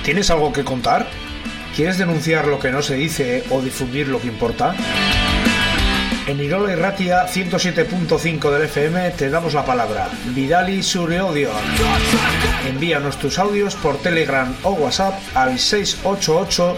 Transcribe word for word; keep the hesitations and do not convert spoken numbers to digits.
¿Tienes algo que contar? ¿Quieres denunciar lo que no se dice o difundir lo que importa? En Irola Irratia ciento siete punto cinco del F M te damos la palabra. Bidali zure odio. Envíanos tus audios por Telegram o WhatsApp al seis ocho ocho